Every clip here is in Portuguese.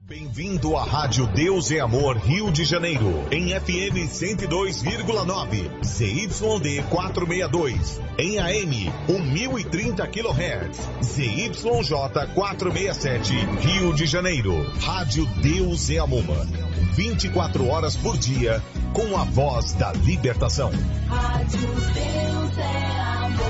Bem-vindo à Rádio Deus é Amor Rio de Janeiro, em FM 102,9, ZYD 462, em AM 1030 kHz, ZYJ 467, Rio de Janeiro. Rádio Deus é Amor, 24 horas por dia, com a voz da libertação. Rádio Deus é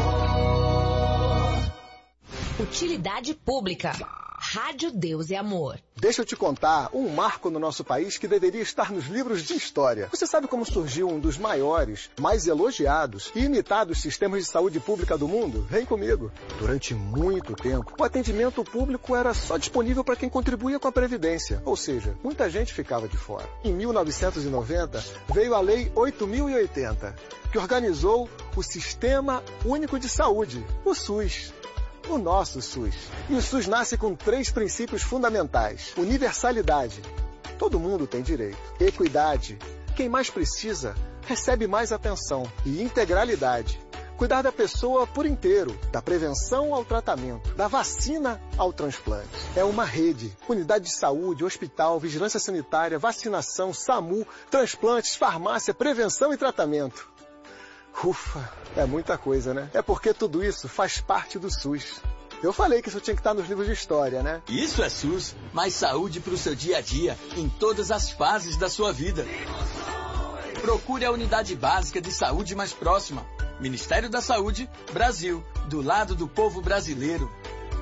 Amor. Utilidade pública. Rádio Deus é Amor. Deixa eu te contar um marco no nosso país que deveria estar nos livros de história. Você sabe como surgiu um dos maiores, mais elogiados e imitados sistemas de saúde pública do mundo? Vem comigo. Durante muito tempo, o atendimento público era só disponível para quem contribuía com a Previdência. Ou seja, muita gente ficava de fora. Em 1990, veio a Lei 8.080, que organizou o Sistema Único de Saúde, o SUS. O nosso SUS. E o SUS nasce com 3 princípios fundamentais. Universalidade. Todo mundo tem direito. Equidade. Quem mais precisa, recebe mais atenção. E integralidade. Cuidar da pessoa por inteiro. Da prevenção ao tratamento. Da vacina ao transplante. É uma rede. Unidade de saúde, hospital, vigilância sanitária, vacinação, SAMU, transplantes, farmácia, prevenção e tratamento. Ufa, é muita coisa, né? É porque tudo isso faz parte do SUS. Eu falei que isso tinha que estar nos livros de história, né? Isso é SUS, mais saúde para o seu dia a dia, em todas as fases da sua vida. Procure a unidade básica de saúde mais próxima. Ministério da Saúde, Brasil, do lado do povo brasileiro.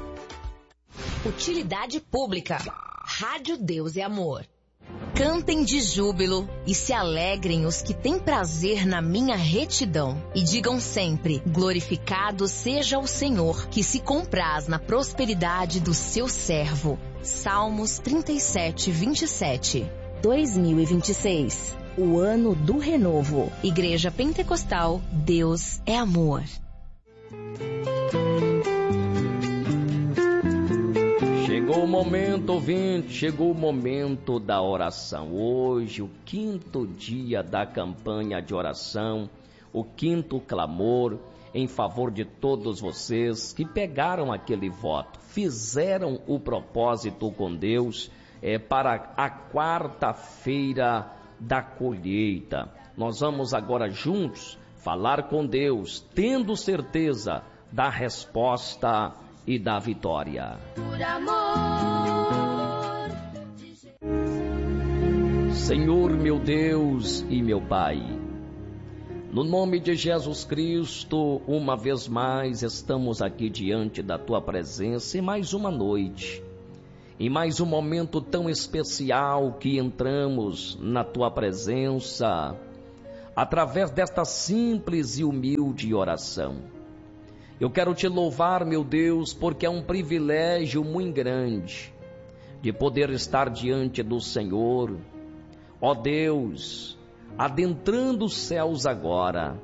Utilidade pública. Rádio Deus é Amor. Cantem de júbilo e se alegrem os que têm prazer na minha retidão. E digam sempre, glorificado seja o Senhor, que se compraz na prosperidade do seu servo. Salmos 37, 27. 2026, o ano do renovo. Igreja Pentecostal, Deus é Amor. Chegou o momento, ouvinte, chegou o momento da oração. Hoje, o 5º dia da campanha de oração, o 5º clamor em favor de todos vocês que pegaram aquele voto, fizeram o propósito com Deus para a quarta-feira da colheita. Nós vamos agora juntos falar com Deus, tendo certeza da resposta e da vitória. Por amor. Senhor, meu Deus e meu Pai, no nome de Jesus Cristo, uma vez mais estamos aqui diante da Tua presença em mais uma noite, em mais um momento tão especial que entramos na Tua presença, através desta simples e humilde oração. Eu quero te louvar, meu Deus, porque é um privilégio muito grande de poder estar diante do Senhor. Ó Deus, adentrando os céus agora,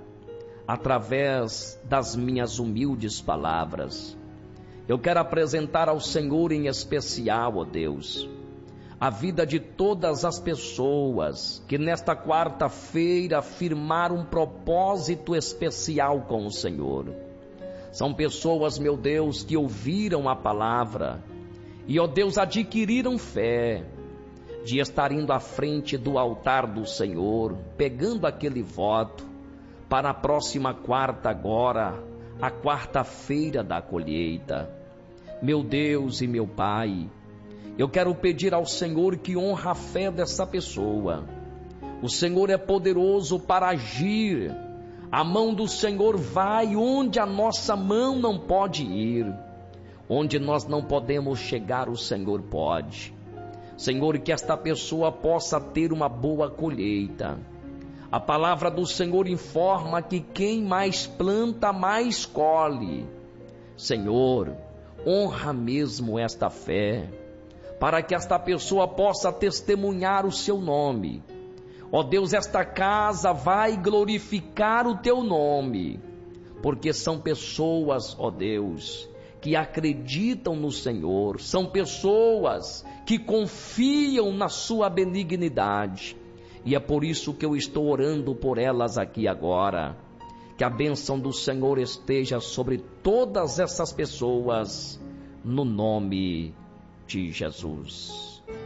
através das minhas humildes palavras, eu quero apresentar ao Senhor em especial, ó Deus, a vida de todas as pessoas que nesta quarta-feira firmaram um propósito especial com o Senhor. São pessoas, meu Deus, que ouviram a palavra e, ó Deus, adquiriram fé de estar indo à frente do altar do Senhor, pegando aquele voto para a próxima quarta agora, a quarta-feira da colheita. Meu Deus e meu Pai, eu quero pedir ao Senhor que honra a fé dessa pessoa. O Senhor é poderoso para agir. A mão do Senhor vai onde a nossa mão não pode ir. Onde nós não podemos chegar, o Senhor pode. Senhor, que esta pessoa possa ter uma boa colheita. A palavra do Senhor informa que quem mais planta, mais colhe. Senhor, honra mesmo esta fé, para que esta pessoa possa testemunhar o seu nome. Ó Deus, esta casa vai glorificar o teu nome, porque são pessoas, ó Deus, que acreditam no Senhor, são pessoas que confiam na sua benignidade, e é por isso que eu estou orando por elas aqui agora. Que a bênção do Senhor esteja sobre todas essas pessoas, no nome de Jesus.